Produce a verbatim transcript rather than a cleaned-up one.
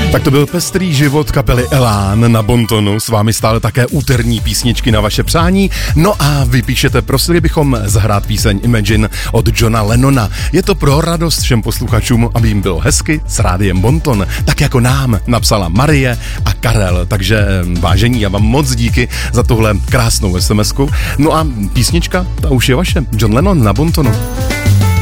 Tak to byl pestrý život kapely Elán na Bontonu. S vámi stále také úterní písničky na vaše přání. No a vy píšete, prosili bychom zahrát píseň Imagine od Johna Lennona. Je to pro radost všem posluchačům, aby jim bylo hezky s rádiem Bonton. Tak jako nám napsala Marie a Karel. Takže vážení, já vám moc díky za tuhle krásnou es em esku. No a písnička, ta už je vaše. John Lennon na Bontonu.